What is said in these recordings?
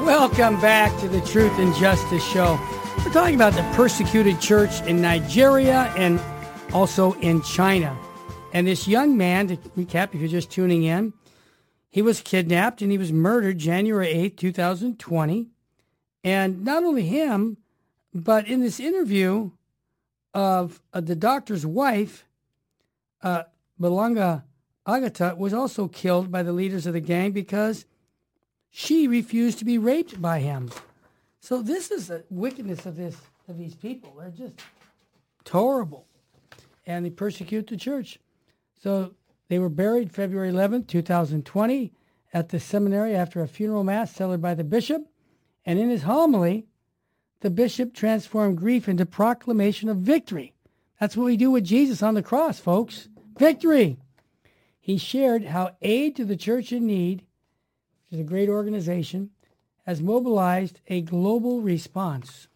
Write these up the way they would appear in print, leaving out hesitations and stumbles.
Welcome back to the Truth and Justice Show. We're talking about the persecuted church in Nigeria and also in China. And this young man, to recap if you're just tuning in, he was kidnapped and he was murdered January 8th, 2020. And not only him, but in this interview of the doctor's wife, Balanga Agata was also killed by the leaders of the gang because she refused to be raped by him. So this is the wickedness of these people. They're just horrible. And they persecute the church. So they were buried February 11th, 2020 at the seminary after a funeral mass celebrated by the bishop. And in his homily, the bishop transformed grief into proclamation of victory. That's what we do with Jesus on the cross, folks. Victory. He shared how Aid to the Church in Need, which is a great organization, has mobilized a global response.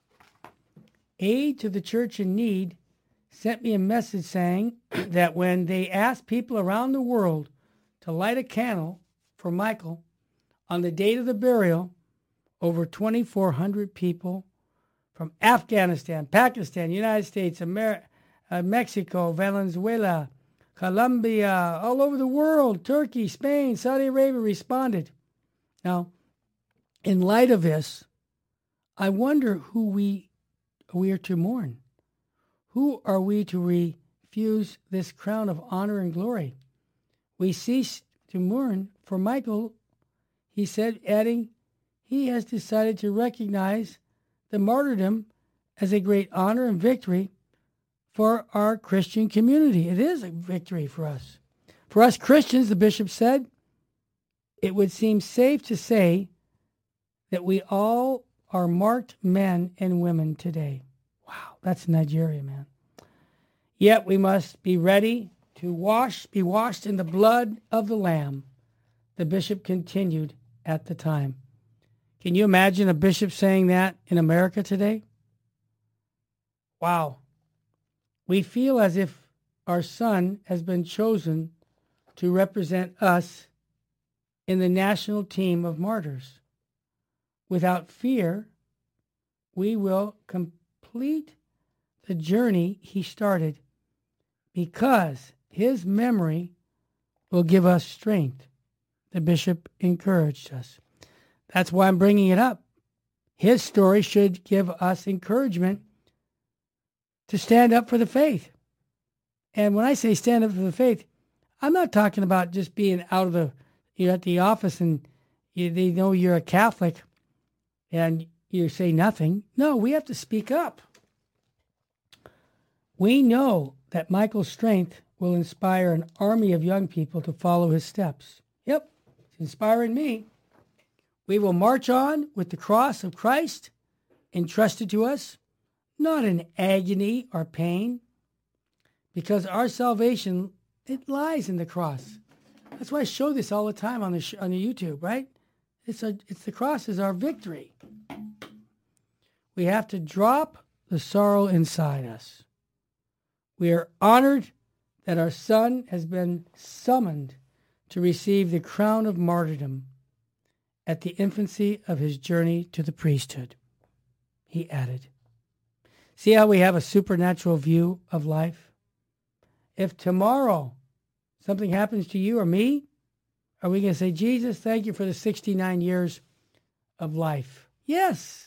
Aid to the Church in Need sent me a message saying that when they asked people around the world to light a candle for Michael on the date of the burial, over 2,400 people from Afghanistan, Pakistan, United States, Mexico, Venezuela, Colombia, all over the world, Turkey, Spain, Saudi Arabia responded. Now, in light of this, I wonder who we are to mourn. Who are we to refuse this crown of honor and glory? We cease to mourn for Michael, he said, adding, he has decided to recognize the martyrdom as a great honor and victory for our Christian community. It is a victory for us. For us Christians, the bishop said, it would seem safe to say that we all are marked men and women today. Wow, that's Nigeria, man. Yet we must be ready to be washed in the blood of the Lamb, the bishop continued at the time. Can you imagine a bishop saying that in America today? Wow. We feel as if our son has been chosen to represent us in the national team of martyrs. Without fear, we will complete the journey he started because his memory will give us strength. The bishop encouraged us. That's why I'm bringing it up. His story should give us encouragement to stand up for the faith. And when I say stand up for the faith, I'm not talking about just being you're at the office and they know you're a Catholic and you say nothing. No, we have to speak up. We know that Michael's strength will inspire an army of young people to follow his steps. Yep, it's inspiring me. We will march on with the cross of Christ entrusted to us, not in agony or pain, because our salvation, it lies in the cross. That's why I show this all the time on the YouTube, right? It's the cross is our victory. We have to drop the sorrow inside us. We are honored that our son has been summoned to receive the crown of martyrdom at the infancy of his journey to the priesthood, he added. See how we have a supernatural view of life? If tomorrow something happens to you or me, are we going to say, Jesus, thank you for the 69 years of life? Yes.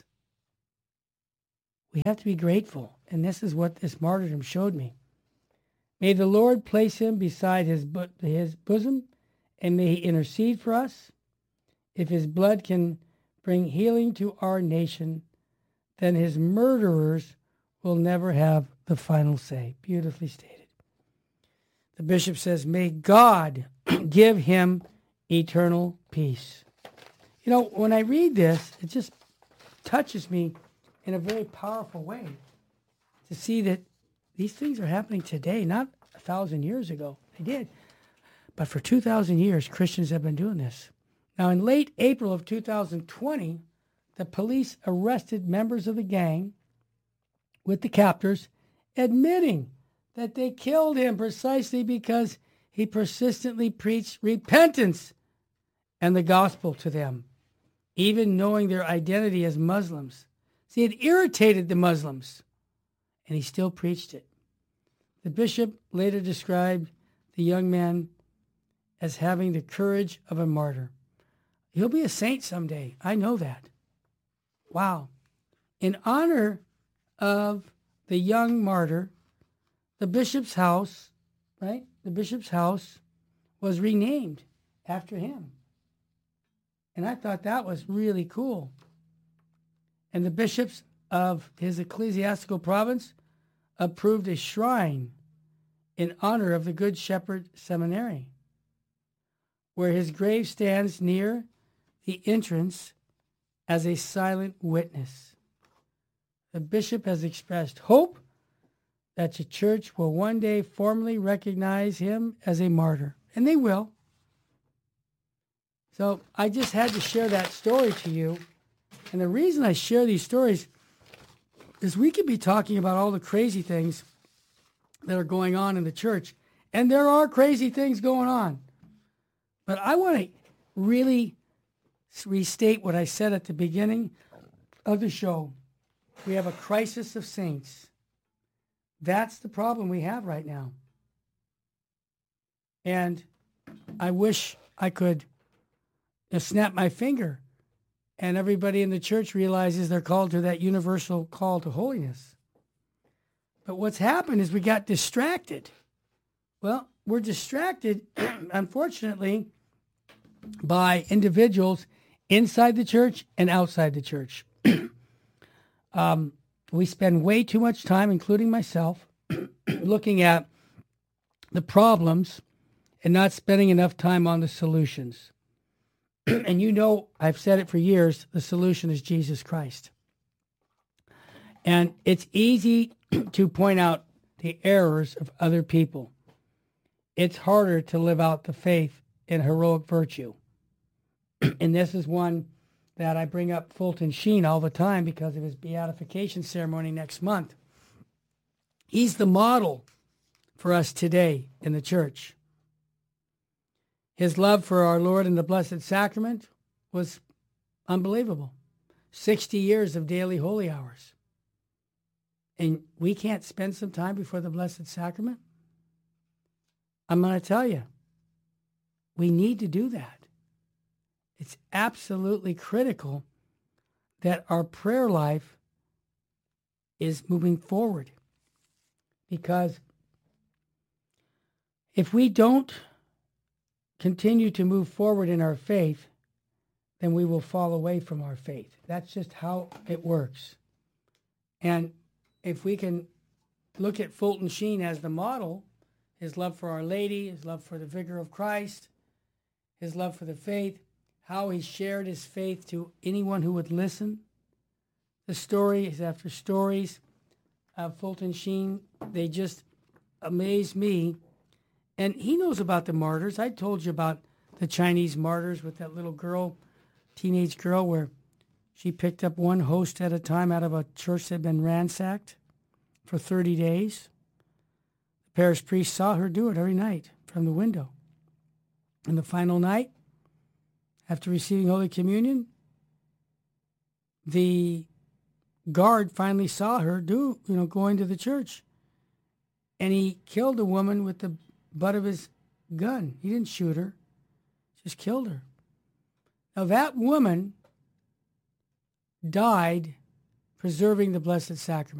We have to be grateful, and this is what this martyrdom showed me. May the Lord place him beside his bosom, and may he intercede for us. If his blood can bring healing to our nation, then his murderers will never have the final say. Beautifully stated. The bishop says, may God give him eternal peace. You know, when I read this, it just touches me in a very powerful way to see that these things are happening today, not 1,000 years ago. They did. But for 2,000 years, Christians have been doing this. Now, in late April of 2020, the police arrested members of the gang with the captors, admitting that they killed him precisely because he persistently preached repentance and the gospel to them. even knowing their identity as Muslims. See, it irritated the Muslims, and he still preached it. The bishop later described the young man as having the courage of a martyr. He'll be a saint someday. I know that. Wow. In honor of the young martyr, the bishop's house, right? The bishop's house was renamed after him. And I thought that was really cool. And the bishops of his ecclesiastical province approved a shrine in honor of the Good Shepherd Seminary, where his grave stands near the entrance as a silent witness. The bishop has expressed hope that the church will one day formally recognize him as a martyr, and they will. So I just had to share that story to you. And the reason I share these stories is we could be talking about all the crazy things that are going on in the church. And there are crazy things going on. But I want to really restate what I said at the beginning of the show. We have a crisis of saints. That's the problem we have right now. And I wish I could snap my finger and everybody in the church realizes they're called to that universal call to holiness. But what's happened is we got distracted. Well, we're distracted, unfortunately, by individuals inside the church and outside the church. We spend way too much time, including myself, looking at the problems and not spending enough time on the solutions. And you know, I've said it for years, the solution is Jesus Christ. And it's easy to point out the errors of other people. It's harder to live out the faith in heroic virtue. And this is one that I bring up Fulton Sheen all the time because of his beatification ceremony next month. He's the model for us today in the church. His love for our Lord and the Blessed Sacrament was unbelievable. 60 years of daily holy hours. And we can't spend some time before the Blessed Sacrament? I'm going to tell you, we need to do that. It's absolutely critical that our prayer life is moving forward. Because if we don't continue to move forward in our faith, then we will fall away from our faith. That's just how it works. And if we can look at Fulton Sheen as the model, his love for Our Lady, his love for the Vicar of Christ, his love for the faith, how he shared his faith to anyone who would listen. The stories after stories of Fulton Sheen, they just amaze me. And he knows about the martyrs. I told you about the Chinese martyrs with that little girl, teenage girl, where she picked up one host at a time out of a church that had been ransacked for 30 days. The parish priest saw her do it every night from the window. And the final night, after receiving Holy Communion, the guard finally saw her go into the church. And he killed a woman with the butt of his gun. He didn't shoot her, just killed her. Now that woman died preserving the Blessed Sacrament.